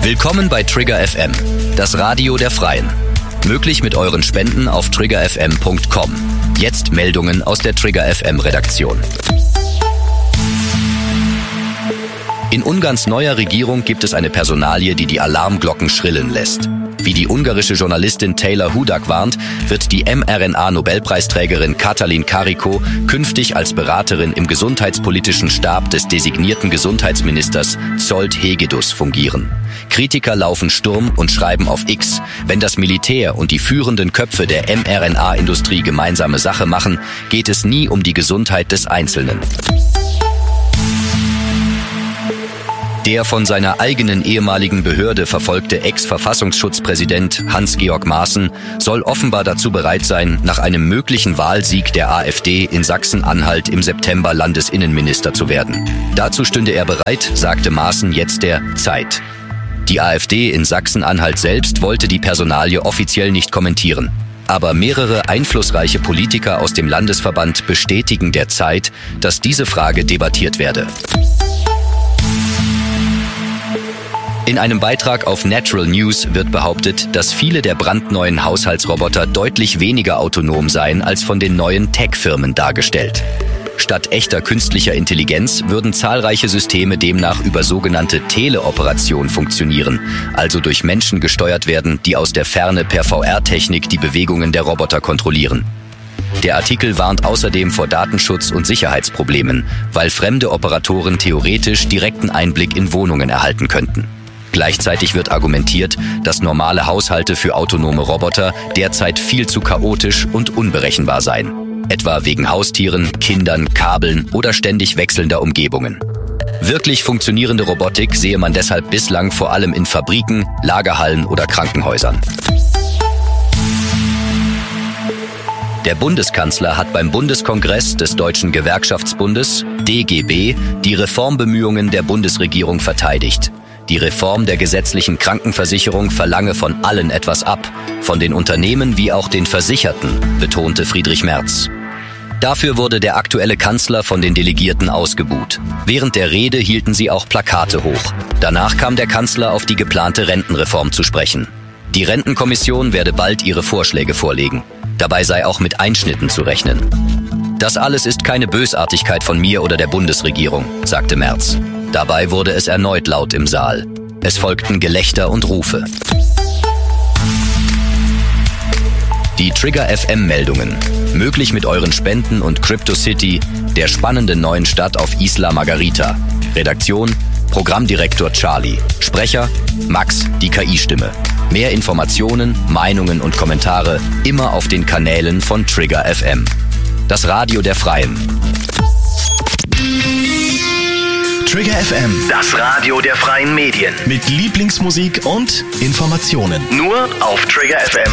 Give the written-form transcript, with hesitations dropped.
Willkommen bei Trigger FM, das Radio der Freien. Möglich mit euren Spenden auf triggerfm.com. Jetzt Meldungen aus der Trigger FM Redaktion. In Ungarns neuer Regierung gibt es eine Personalie, die Alarmglocken schrillen lässt. Wie die ungarische Journalistin Taylor Hudak warnt, wird die mRNA-Nobelpreisträgerin Katalin Karikó künftig als Beraterin im gesundheitspolitischen Stab des designierten Gesundheitsministers Zsolt Hegedus fungieren. Kritiker laufen Sturm und schreiben auf X, wenn das Militär und die führenden Köpfe der mRNA-Industrie gemeinsame Sache machen, geht es nie um die Gesundheit des Einzelnen. Der von seiner eigenen ehemaligen Behörde verfolgte Ex-Verfassungsschutzpräsident Hans-Georg Maaßen soll offenbar dazu bereit sein, nach einem möglichen Wahlsieg der AfD in Sachsen-Anhalt im September Landesinnenminister zu werden. Dazu stünde er bereit, sagte Maaßen jetzt der Zeit. Die AfD in Sachsen-Anhalt selbst wollte die Personalie offiziell nicht kommentieren. Aber mehrere einflussreiche Politiker aus dem Landesverband bestätigen der Zeit, dass diese Frage debattiert werde. In einem Beitrag auf Natural News wird behauptet, dass viele der brandneuen Haushaltsroboter deutlich weniger autonom seien als von den neuen Tech-Firmen dargestellt. Statt echter künstlicher Intelligenz würden zahlreiche Systeme demnach über sogenannte Teleoperation funktionieren, also durch Menschen gesteuert werden, die aus der Ferne per VR-Technik die Bewegungen der Roboter kontrollieren. Der Artikel warnt außerdem vor Datenschutz- und Sicherheitsproblemen, weil fremde Operatoren theoretisch direkten Einblick in Wohnungen erhalten könnten. Gleichzeitig wird argumentiert, dass normale Haushalte für autonome Roboter derzeit viel zu chaotisch und unberechenbar seien. Etwa wegen Haustieren, Kindern, Kabeln oder ständig wechselnder Umgebungen. Wirklich funktionierende Robotik sehe man deshalb bislang vor allem in Fabriken, Lagerhallen oder Krankenhäusern. Der Bundeskanzler hat beim Bundeskongress des Deutschen Gewerkschaftsbundes, DGB, die Reformbemühungen der Bundesregierung verteidigt. Die Reform der gesetzlichen Krankenversicherung verlange von allen etwas ab, von den Unternehmen wie auch den Versicherten, betonte Friedrich Merz. Dafür wurde der aktuelle Kanzler von den Delegierten ausgebuht. Während der Rede hielten sie auch Plakate hoch. Danach kam der Kanzler auf die geplante Rentenreform zu sprechen. Die Rentenkommission werde bald ihre Vorschläge vorlegen. Dabei sei auch mit Einschnitten zu rechnen. Das alles ist keine Bösartigkeit von mir oder der Bundesregierung, sagte Merz. Dabei wurde es erneut laut im Saal. Es folgten Gelächter und Rufe. Die Trigger FM-Meldungen. Möglich mit euren Spenden und CryptoCity, der spannenden neuen Stadt auf Isla Margarita. Redaktion: Programmdirektor Charlie. Sprecher: Max, die KI-Stimme. Mehr Informationen, Meinungen und Kommentare immer auf den Kanälen von Trigger FM. Das Radio der Freien. Trigger FM, das Radio der freien Medien. Mit Lieblingsmusik und Informationen. Nur auf Trigger FM.